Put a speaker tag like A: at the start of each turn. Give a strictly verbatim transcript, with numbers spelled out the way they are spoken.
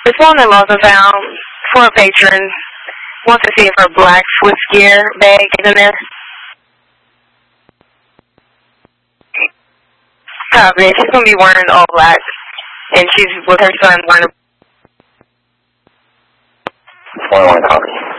A: This woman also found for a patron wants to see if her black Swiss gear bag is in there. Copy. She's going to be wearing all black, and she's with her son wearing
B: one one copy.